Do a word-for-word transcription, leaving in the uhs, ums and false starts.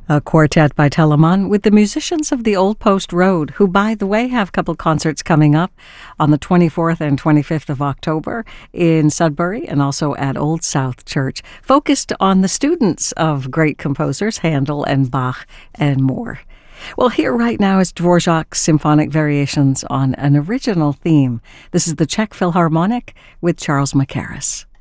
A quartet by Telemann with the musicians of the Old Post Road, who, by the way, have a couple concerts coming up on the twenty-fourth and twenty-fifth of October in Sudbury and also at Old South Church, focused on the students of great composers, Handel and Bach and more. Well, here right now is Dvorak's symphonic variations on an original theme. This is the Czech Philharmonic with Charles Mackerras.